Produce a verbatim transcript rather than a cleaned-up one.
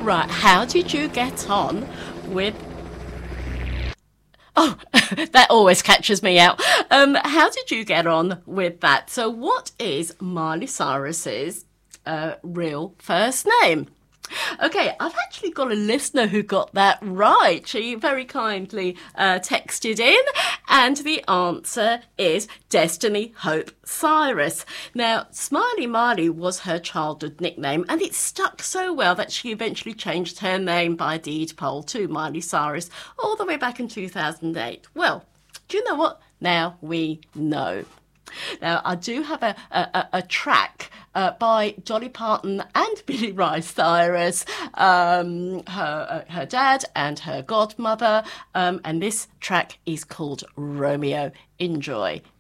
Right, how did you get on with... Oh, that always catches me out. Um, how did you get on with that? So what is Miley Cyrus's uh, real first name? Okay, I've actually got a listener who got that right. She very kindly uh, texted in, and the answer is Destiny Hope Cyrus. Now, Smiley Miley was her childhood nickname, and it stuck so well that she eventually changed her name by deed poll to Miley Cyrus all the way back in two thousand eight. Well, do you know what? Now we know. Now, I do have a, a, a track uh, by Dolly Parton and Billy Ray Cyrus, um, her, uh, her dad and her godmother, um, and this track is called Romeo. Enjoy.